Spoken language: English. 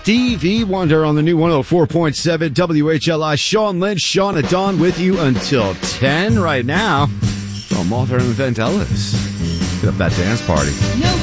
Stevie Wonder on the new 104.7 WHLI. Sean Lynch, Sean at Dawn with you until 10 right now. From Walter and Vandellis. Get up that dance party. No